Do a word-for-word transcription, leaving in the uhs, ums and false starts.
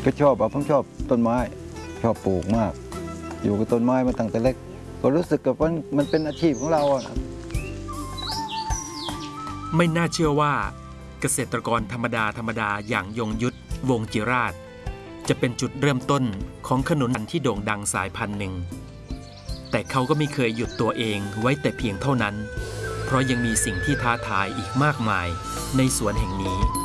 ก็ชอบอ่ะผมชอบต้นไม้ชอบปลูกมากอยู่กับต้นไม้มาตั้งแต่เล็กก็รู้สึกกับว่ามันเป็นอาชีพของเราอ่ะไม่น่าเชื่อว่าเกษตรกรธรรมดาธรรมดาอย่างยงยุทธวงศ์จิราชจะเป็นจุดเริ่มต้นของขนุนที่โด่งดังสายพันธุ์หนึ่งแต่เขาก็ไม่เคยหยุดตัวเองไว้แต่เพียงเท่านั้นเพราะยังมีสิ่งที่ท้าทายอีกมากมายในสวนแห่งนี้